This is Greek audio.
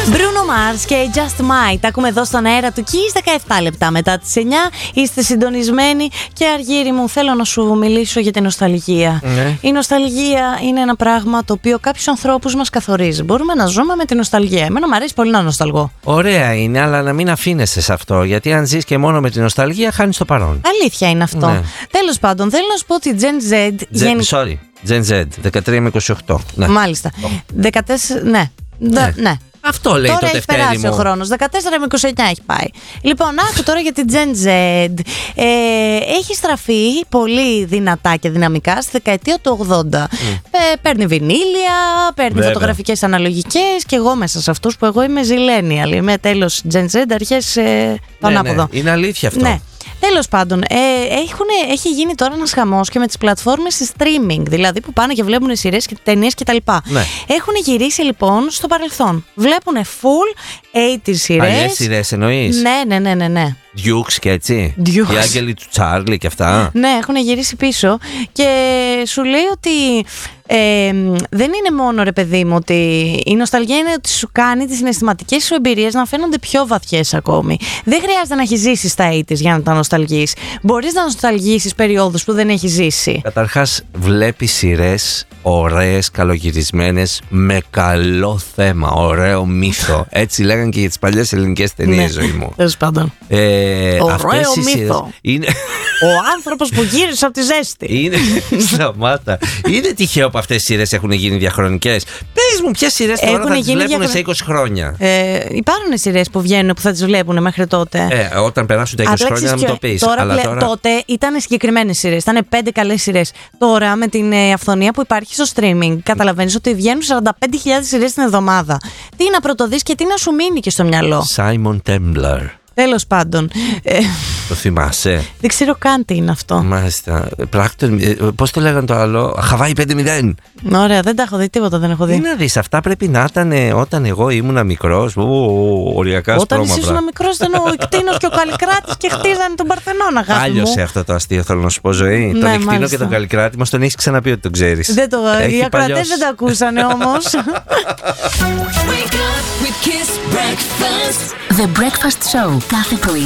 Bruno Mars και Just Might. Τα ακούμε εδώ στον αέρα του Kiss 17 λεπτά μετά τις 9. Είστε συντονισμένοι και Αργύρι μου, θέλω να σου μιλήσω για την νοσταλγία. Η νοσταλγία είναι ένα πράγμα το οποίο κάποιους ανθρώπους μας καθορίζει. Μπορούμε να ζούμε με την νοσταλγία. Εμένα μου αρέσει πολύ να νοσταλγώ. Ωραία είναι, αλλά να μην αφήνεσαι σε αυτό. Γιατί αν ζεις και μόνο με την νοσταλγία, χάνεις το παρόν. Αλήθεια είναι αυτό. Ναι. Τέλος πάντων, θέλω να σου πω ότι Gen Z. Sorry, Gen Z, 13 με 28. Ναι. Μάλιστα. 14, ναι. Ναι. Αυτό λέει τώρα το Δευτέρι μου. Τώρα έχει περάσει ο χρόνος. 14 με 29 έχει πάει. Λοιπόν, άκου τώρα για την Gen Z. Έχει στραφεί πολύ δυνατά και δυναμικά στη δεκαετία του 80. Παίρνει βινίλια, παίρνει φωτογραφικές αναλογικές και εγώ μέσα σε αυτούς που εγώ είμαι zillennial. Είμαι τέλος Gen Z, αρχές το ανάποδο. Είναι αλήθεια αυτό. Ναι. Τέλος πάντων, έχει γίνει τώρα ένας χαμός και με τις πλατφόρμες στη streaming, δηλαδή που πάνε και βλέπουν σειρές και ταινίες κτλ. Ναι. Έχουν γυρίσει λοιπόν στο παρελθόν. Βλέπουν full 80's σειρές. Παλιές σειρές εννοείς? Ναι. Dukes και έτσι. Οι άγγελοι του Τσάρλι και αυτά. Ναι, έχουν γυρίσει πίσω και σου λέει ότι δεν είναι μόνο, ρε παιδί μου, ότι η νοσταλγία είναι ότι σου κάνει τις συναισθηματικές σου εμπειρίες να φαίνονται πιο βαθιές ακόμη. Δεν χρειάζεται να έχεις ζήσει στα 80's για να τα νοσταλγείς. Μπορείς να νοσταλγήσεις περιόδους που δεν έχεις ζήσει. Καταρχάς, βλέπεις σειρές ωραίες, καλογυρισμένες, με καλό θέμα, ωραίο μύθο. Έτσι λέγανε και για τις παλιές ελληνικές ταινίες, ζωή μου. Τέλος πάντων. Ωραίο μύθο. Είναι... Ο άνθρωπος που γύρισε από τη ζέστη. Είναι. Σταμάτα. Είναι τυχαίο που αυτές οι σειρές έχουν γίνει διαχρονικές. Πες μου, ποιες σειρές τώρα θα τις βλέπουν σε 20 χρόνια? Υπάρχουν σειρές που βγαίνουν που θα τις βλέπουν μέχρι τότε. Όταν περάσουν τα 20 χρόνια να μην το πεις. Τότε ήταν συγκεκριμένες σειρές. Ήταν 5 καλές σειρές. Τώρα με την αυθονία που υπάρχει στο streaming, καταλαβαίνεις ότι βγαίνουν 45.000 σειρές την εβδομάδα. Τι να πρωτοδείς και τι να σου μείνει και στο μυαλό. Simon Templar. Τέλος πάντων. Το θυμάσαι? Δεν ξέρω καν τι είναι αυτό. Μάλιστα. Πώς το λέγανε το άλλο? Χαβάη 5-0. Ωραία, δεν τα έχω δει, τίποτα δεν έχω δει. Τι να δεις, αυτά πρέπει να ήταν όταν εγώ ήμουν μικρός. Οριακά όταν σπρώματα. Όταν εσύ ήσουν μικρός ήταν ο Ικτίνος και ο Καλλικράτης και χτίζανε τον Παρθενώνα, αγάπη μου. Άλλωσε αυτό το αστείο, θέλω να σου πω, Ζωή. Ναι, τον Ικτίνο και τον Καλλικράτη μας τον έχεις ξαναπεί ότι τον ξέρεις. Οι ακροατές δεν το ακούσανε όμως. The Breakfast Show κάθε πρωί